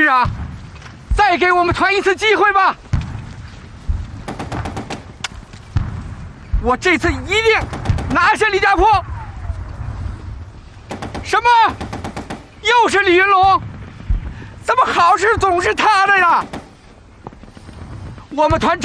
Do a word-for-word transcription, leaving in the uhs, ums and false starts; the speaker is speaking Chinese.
市长，再给我们团一次机会吧！我这次一定拿下李家坡！什么？又是李云龙？怎么好事总是他的呀？我们团长。